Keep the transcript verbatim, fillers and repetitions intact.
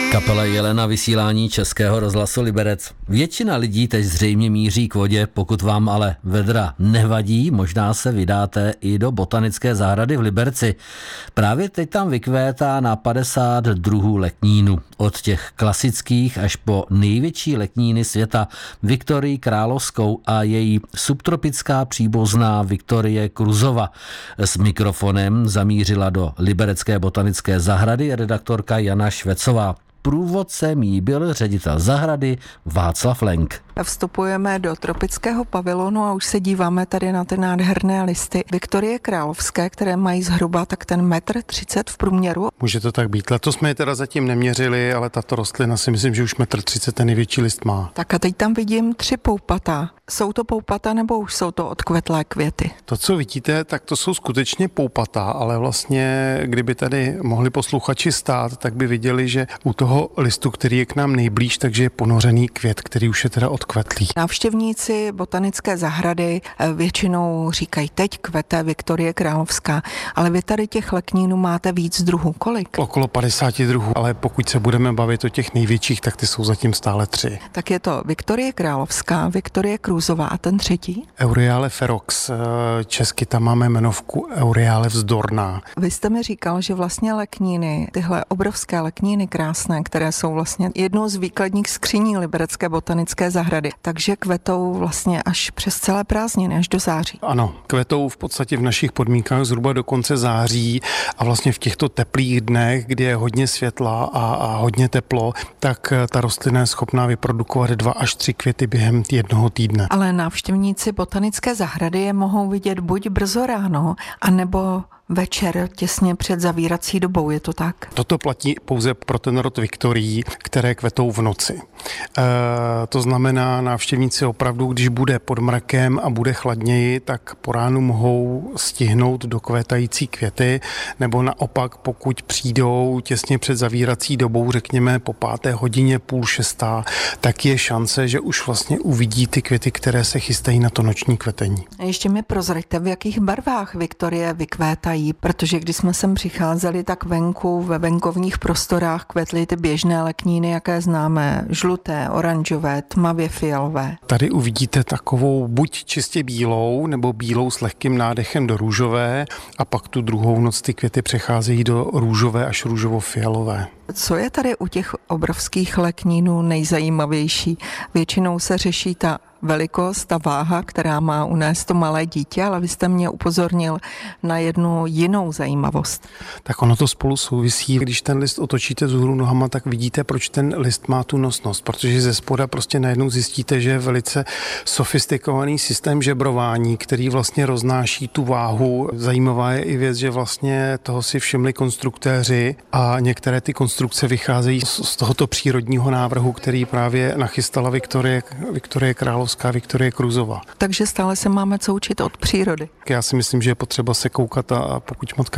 Kapela Jelena, vysílání Českého rozhlasu Liberec. Většina lidí teď zřejmě míří k vodě, pokud vám ale vedra nevadí, možná se vydáte i do botanické zahrady v Liberci. Právě teď tam vykvétá na padesát druhů letnínů. Od těch klasických až po největší letníny světa Viktorii Královskou a její subtropická příbuzná Viktorie Kruzova. S mikrofonem zamířila do Liberecké botanické zahrady redaktorka Jana Švecová. Průvodcem jí byl ředitel zahrady Václav Lenk. Vstupujeme do tropického pavilonu a už se díváme tady na ty nádherné listy Viktorie Královské, které mají zhruba tak ten metr třicet v průměru. Může to tak být. Letos jsme je teda zatím neměřili, ale tato rostlina si myslím, že už metr třicet ten největší list má. Tak a teď tam vidím tři poupata. Jsou to poupata nebo už jsou to odkvetlé květy? To, co vidíte, tak to jsou skutečně poupata, ale vlastně, kdyby tady mohli posluchači stát, tak by viděli, že u toho listu, který je k nám nejblíž, takže je ponořený květ, který už je teda odkvetlý. Návštěvníci botanické zahrady většinou říkají, teď kvete Viktorie Královská, ale vy tady těch leknínů máte víc druhů. Kolik? Okolo padesát druhů, ale pokud se budeme bavit o těch největších, tak ty jsou zatím stále tři. Tak je to Viktorie Královská, Viktorie Kruzová a ten třetí? Euryale ferox, česky tam máme jmenovku Euryale vzdorná. Vy jste mi říkal, že vlastně lekníny, tyhle obrovské lekníny krásné, které jsou vlastně jednou z výkladních skříní Liberecké botanické zahrady, takže kvetou vlastně až přes celé prázdniny, až do září. Ano, kvetou v podstatě v našich podmínkách zhruba do konce září a vlastně v těchto teplých dnech, kdy je hodně světla a, a hodně teplo, tak ta rostlina je schopná vyprodukovat dva až tři květy během jednoho týdne. Ale návštěvníci botanické zahrady je mohou vidět buď brzo ráno, anebo večer těsně před zavírací dobou, je to tak? Toto platí pouze pro ten rod Viktorií, které kvetou v noci. E, to znamená, návštěvníci opravdu, když bude pod mrakem a bude chladněji, tak po ránu mohou stihnout dokvétající květy, nebo naopak, pokud přijdou těsně před zavírací dobou, řekněme po páté hodině, půl šestá, tak je šance, že už vlastně uvidí ty květy, které se chystají na to noční kvetení. A ještě mi prozraďte, v jakých barvách Viktorie vykvétají, protože když jsme sem přicházeli, tak venku, ve venkovních prostorách kvetly ty běžné lekníny, jaké známe, žluté, oranžové, tmavě fialové. Tady uvidíte takovou buď čistě bílou, nebo bílou s lehkým nádechem do růžové a pak tu druhou noc ty květy přecházejí do růžové až růžovo-fialové. Co je tady u těch obrovských leknínů nejzajímavější? Většinou se řeší ta velikost, ta váha, která má unést to malé dítě, ale vy jste mě upozornil na jednu jinou zajímavost. Tak ono to spolu souvisí. Když ten list otočíte vzhůru nohama, tak vidíte, proč ten list má tu nosnost, protože ze spoda prostě najednou zjistíte, že je velice sofistikovaný systém žebrování, který vlastně roznáší tu váhu. Zajímavá je i věc, že vlastně toho si všimli konstruktéři a některé ty konstrukce vycházejí z tohoto přírodního návrhu, který právě nachystala Viktorie, Viktorie Královská, Viktorie Kruzová. Takže stále se máme co učit od přírody. Já si myslím, že je potřeba se koukat a pokud matka